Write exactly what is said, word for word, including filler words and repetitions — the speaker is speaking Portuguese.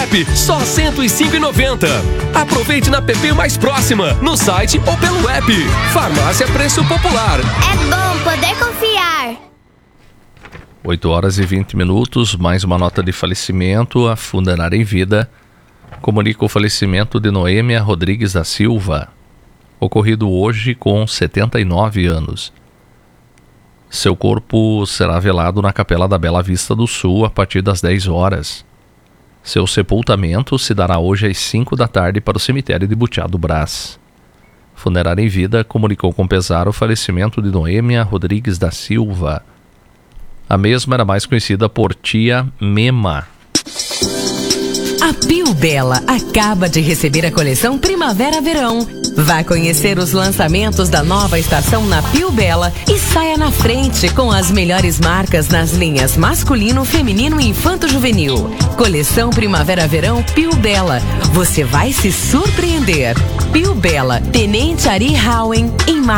App, só cento e cinco reais e noventa centavos. Aproveite na P P mais próxima, no site ou pelo app. Farmácia Preço Popular. É bom poder confiar. oito horas e vinte minutos, mais uma nota de falecimento. A Funerária em Vida comunica o falecimento de Noêmia Rodrigues da Silva, ocorrido hoje com setenta e nove anos. Seu corpo será velado na Capela da Bela Vista do Sul a partir das dez horas. Seu sepultamento se dará hoje às cinco da tarde para o cemitério de Butiá do Brás. Funerária em Vida comunicou com pesar o falecimento de Noêmia Rodrigues da Silva. A mesma era mais conhecida por Tia Mema. A Pio Bela acaba de receber a coleção Primavera-Verão. Vá conhecer os lançamentos da nova estação na Pio Bela e saia na frente com as melhores marcas nas linhas masculino, feminino e infanto-juvenil. Coleção Primavera-Verão Pio Bela. Você vai se surpreender. Pio Bela, Tenente Ari Howen, em